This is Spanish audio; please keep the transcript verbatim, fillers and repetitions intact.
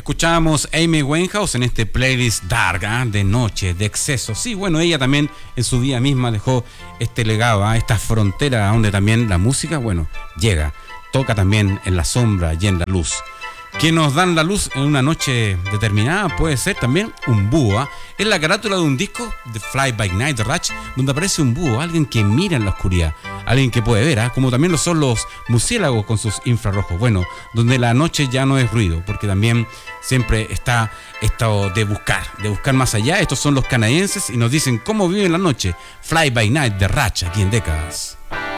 Escuchábamos Amy Winehouse en este playlist dark, ¿eh? De noche, de exceso. Sí, bueno, ella también en su día misma dejó este legado, ¿eh? Esta frontera donde también la música, bueno, llega, toca también en la sombra y en la luz. Que nos dan la luz en una noche determinada puede ser también un búho, ¿eh? Es la carátula de un disco de Fly By Night de Rush, donde aparece un búho, alguien que mira en la oscuridad, alguien que puede ver, ¿eh? Como también lo son los murciélagos con sus infrarrojos. Bueno, donde la noche ya no es ruido, porque también siempre está esto de buscar, de buscar más allá. Estos son los canadienses y nos dicen cómo viven la noche. Fly By Night de Rush, aquí en Décadas.